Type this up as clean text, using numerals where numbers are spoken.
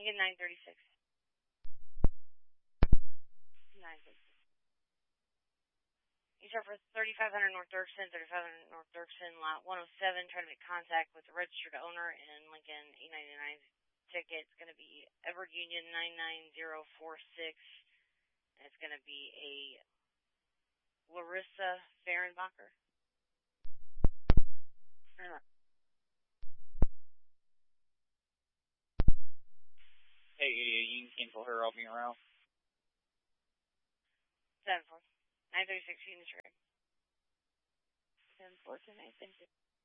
Lincoln 936. 936. You start for 3500 North Dirksen, 3500 North Dirksen, lot 107, trying to make contact with the registered owner in Lincoln 899 ticket. It's going to be Edward Union 99046, and it's going to be a Larissa Fehrenbacher. Hey, you cancel her, I'll be around. 7-4. 936 Phoenix Road. 7-4 tonight, thank you.